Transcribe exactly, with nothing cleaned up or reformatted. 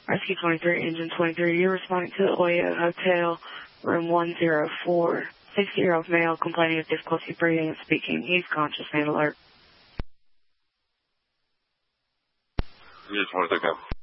Rescue twenty-three, Engine twenty-three, you're responding to the Oya Hotel, room one oh four. sixty-year-old male complaining of difficulty breathing and speaking. He's conscious and alert. Engine twenty-three, come.